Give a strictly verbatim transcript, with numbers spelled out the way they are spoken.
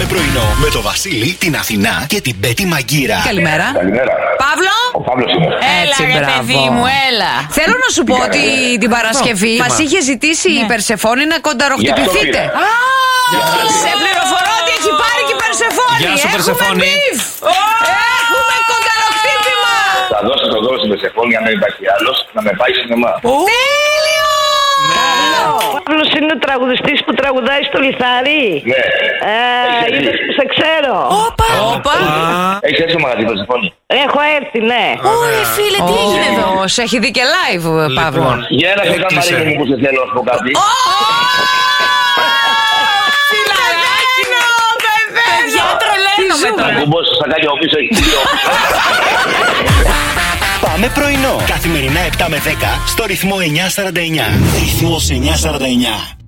πρωινό με το Βασίλη, την Αθηνά και την Πέτη Μαγκύρα. Καλημέρα. Καλημέρα. Παύλο. Ο Παύλος είναι. Έτσι, Έλα, ρε μπράβο. παιδί μου, έλα. Θέλω να σου πω ότι την Παρασκευή Τι μας μα- είχε ζητήσει η Περσεφόνη να κονταροχτυπηθείτε. Γι' αυτό Α, σε πληροφορώ ότι έχει πάρει και η Περσεφόνη. Γεια σου, Έχουμε Περσεφόνη. μπιφ. Έχουμε κονταροχτύπημα. Θα δώσω το δώρο στην Περσεφόνη, αν δεν υπάρχει άλλος, να με πάει σινεμά. Τέλειο. Ο Παύλος είναι ο τραγουδιστής που τραγουδάει στο λιθάρι. Ναι. Ε, Έχεις έρθει. είδες που σε ξέρω. Όπα. Όπα. Έχεις έρθει στο μαγαζί Περσεφόνη? Έχω έρθει, ναι. Ωρε φίλε, τι έγινε εδώ. Ω, σε έχει δει και live, Παύλο. Λοιπόν, Για ένα έκλεισε. κονταμαρίνι μου που σε θέλω, να σου πω κάτι. Παιδιά, τρελαίνομαι Θα τώρα. κουμπώσω στα κάκια από πίσω, έχει δύο. Πάμε πρωινό. Καθημερινά επτά με δέκα στο ρυθμό εννιά σαράντα εννιά. Ρυθμός εννιά σαράντα εννιά.